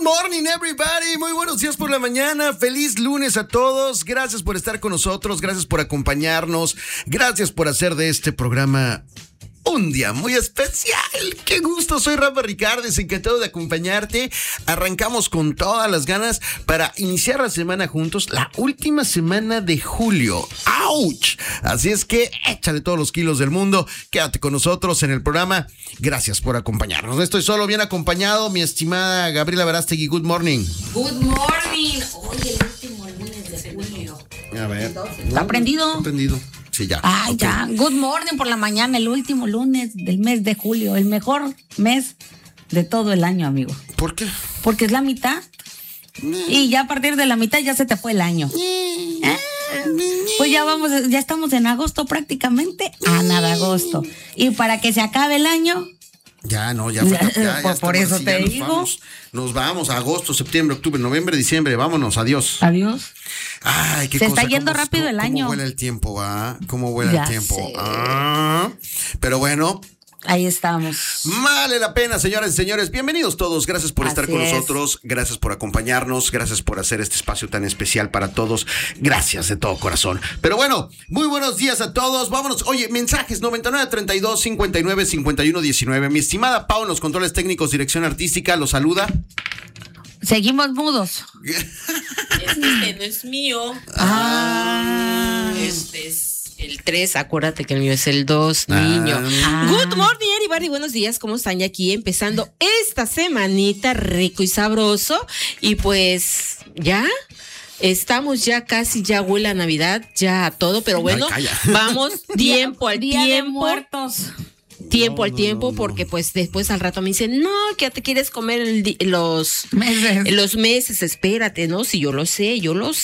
morning, everybody. Muy buenos días por la mañana. Feliz lunes a todos. Gracias por estar con nosotros. Gracias por acompañarnos. Gracias por hacer de este programa un día muy especial. ¡Qué gusto! Soy Rafa Ricardes, encantado de acompañarte. Arrancamos con todas las ganas para iniciar la semana juntos, la última semana de julio. ¡Auch! Así es que échale todos los kilos del mundo. Quédate con nosotros en el programa. Gracias por acompañarnos. Estoy solo bien acompañado, mi estimada Gabriela Verástegui. Good morning. Good morning. Oye, el último lunes de julio. A ver. ¿Está prendido? Está prendido. Sí, ya. Ay, okay. ya. Good morning por la mañana, el último lunes del mes de julio. El mejor mes de todo el año, amigo. ¿Por qué? Porque es la mitad. Y ya a partir de la mitad ya se te fue el año. Pues ya estamos en agosto prácticamente. A nada agosto. Y para que se acabe el año. Ya, no, ya. Por eso así, te nos digo. Nos vamos a agosto, septiembre, octubre, noviembre, diciembre. Vámonos, adiós. Adiós. Ay, qué Se cosa. está yendo rápido el año. ¿Cómo vuela el tiempo, va? ¿Cómo vuela Ya el tiempo? sé. Pero bueno. Ahí estamos. Vale la pena, señoras y señores. Bienvenidos todos. Gracias por estar con nosotros. Gracias por acompañarnos. Gracias por hacer este espacio tan especial para todos. Gracias de todo corazón. Pero bueno, muy buenos días a todos. Vámonos. Oye, mensajes 9932-595119. Mi estimada Pau, en los controles técnicos, dirección artística, los saluda. Seguimos mudos. Este no es mío. Este es el 3. Acuérdate que el mío es el 2, niño. Good morning, everybody. Buenos días. ¿Cómo están? Ya aquí empezando esta semanita rico y sabroso. Y pues, ya. Estamos ya casi, ya huele a Navidad, ya a todo, pero bueno, vamos tiempo al Día de tiempo. Muertos. Tiempo al tiempo, porque pues después al rato me dicen, no, que ya te quieres comer los meses, espérate, ¿no? Si yo lo sé,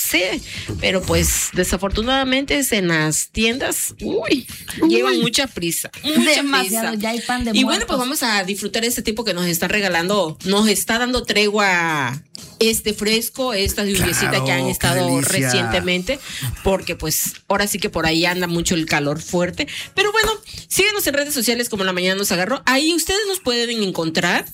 pero pues desafortunadamente en las tiendas, llevan mucha prisa, Demasiado, ya hay pan de muertos. Y bueno, pues vamos a disfrutar este tiempo que nos está regalando, nos está dando tregua este fresco, esta lluviecita que han estado recientemente, porque pues ahora sí que por ahí anda mucho el calor fuerte, pero bueno, síguenos en redes sociales como La Mañana Nos Agarró, ahí ustedes nos pueden encontrar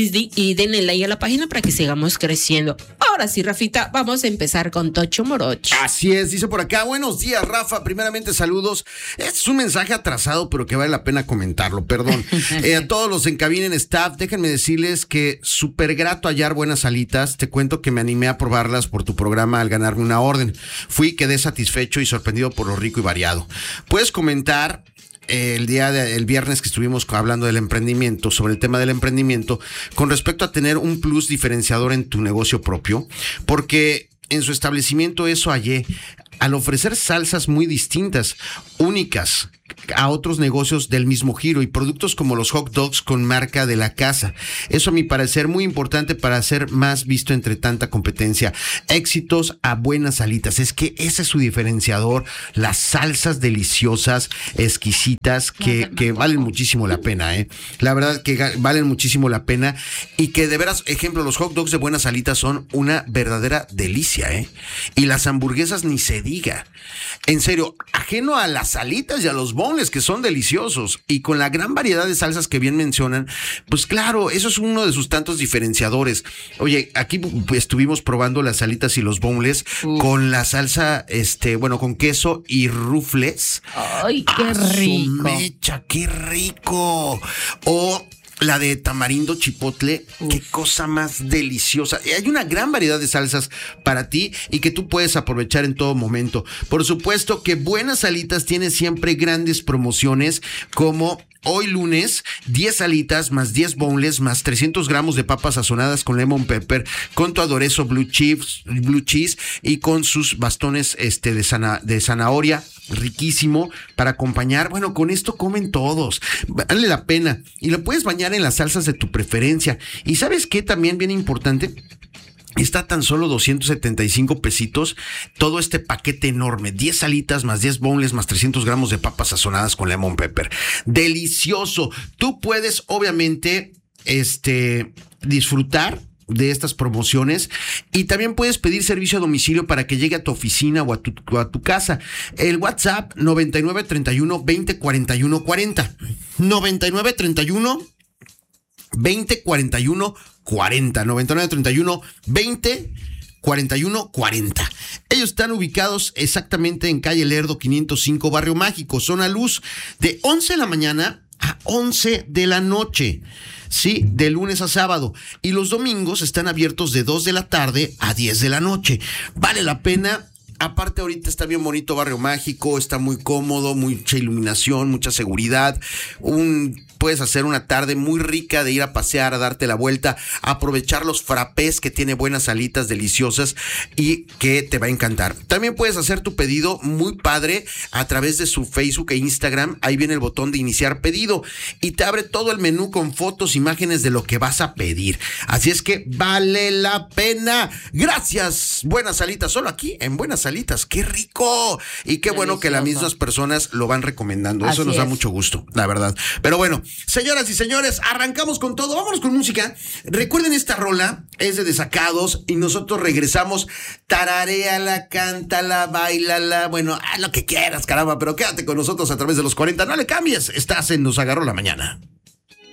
y denle like a la página para que sigamos creciendo. Ahora sí, Rafita, vamos a empezar con Tocho Morocho. Así es, dice por acá, buenos días, Rafa, primeramente saludos. Es un mensaje atrasado, pero que vale la pena comentarlo, perdón. A todos los en cabina, en staff, déjenme decirles que súper grato hallar buenas alitas. Te cuento que me animé a probarlas por tu programa al ganarme una orden. Quedé satisfecho y sorprendido por lo rico y variado. Puedes comentar el viernes que estuvimos hablando del emprendimiento, sobre el tema del emprendimiento, con respecto a tener un plus diferenciador en tu negocio propio, porque en su establecimiento eso hallé. Al ofrecer salsas muy distintas, únicas a otros negocios del mismo giro y productos como los hot dogs con marca de la casa. Eso a mi parecer muy importante para ser más visto entre tanta competencia. Éxitos a buenas alitas. Es que ese es su diferenciador. Las salsas deliciosas, exquisitas, que valen muchísimo la pena, La verdad que valen muchísimo la pena y que de veras, ejemplo, los hot dogs de buenas alitas son una verdadera delicia, Y las hamburguesas ni se diga. En serio, ajeno a las alitas y a los boneless que son deliciosos y con la gran variedad de salsas que bien mencionan, pues claro, eso es uno de sus tantos diferenciadores. Oye, aquí estuvimos probando las alitas y los boneless con la salsa, con queso y rufles. ¡Ay, qué rico! ¡Mecha, qué rico! O la de tamarindo chipotle, qué cosa más deliciosa. Hay una gran variedad de salsas para ti y que tú puedes aprovechar en todo momento. Por supuesto que Buenas Alitas tiene siempre grandes promociones, como hoy lunes, 10 alitas más 10 boneless más 300 gramos de papas sazonadas con lemon pepper, con tu aderezo blue cheese y con sus bastones de zanahoria. Riquísimo para acompañar. Bueno, con esto comen todos. Vale la pena. Y lo puedes bañar en las salsas de tu preferencia. ¿Y sabes qué? También bien importante. Está tan solo 275 pesitos todo este paquete enorme, 10 alitas más 10 boneless más 300 gramos de papas sazonadas con lemon pepper. Delicioso. Tú puedes obviamente disfrutar de estas promociones y también puedes pedir servicio a domicilio para que llegue a tu oficina o a tu casa. El WhatsApp 9931 20 41 40. 9931 20 41 40. 99 31 20 41 40. Ellos están ubicados exactamente en calle Lerdo 505, Barrio Mágico, Zona Luz, de 11 de la mañana a 11 de la noche. Sí, de lunes a sábado. Y los domingos están abiertos de 2 de la tarde a 10 de la noche. Vale la pena. Aparte, ahorita está bien bonito Barrio Mágico, está muy cómodo, mucha iluminación, mucha seguridad. Puedes hacer una tarde muy rica de ir a pasear, a darte la vuelta, a aprovechar los frappés, que tiene buenas salitas deliciosas y que te va a encantar. También puedes hacer tu pedido muy padre a través de su Facebook e Instagram. Ahí viene el botón de iniciar pedido y te abre todo el menú con fotos, imágenes de lo que vas a pedir. Así es que vale la pena. Gracias, Buenas Salitas, solo aquí en Buenas Salitas. ¡Qué rico! Y qué bueno que las mismas personas lo van recomendando. Eso nos da mucho gusto, la verdad. Pero bueno, señoras y señores, arrancamos con todo. Vámonos con música. Recuerden, esta rola es de Desacados y nosotros regresamos. Tararéala, cántala, bailala. Bueno, haz lo que quieras, caramba, pero quédate con nosotros a través de los 40. No le cambies. Estás en Nos Agarró la Mañana.